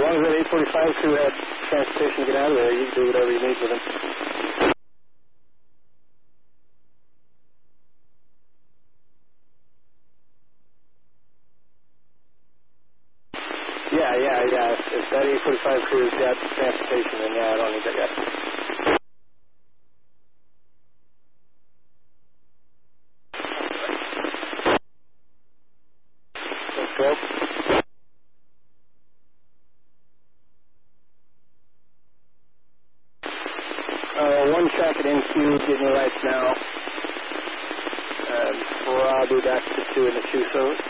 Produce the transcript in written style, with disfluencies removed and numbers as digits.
long as that 845 crew had transportation to get out of there, you can do whatever you need with them. Yeah. If that 845 crew's got transportation, then yeah, I don't need that guy. Let's go. One traffic NQ, getting your lights now. Robbie back to 2 in the 2, so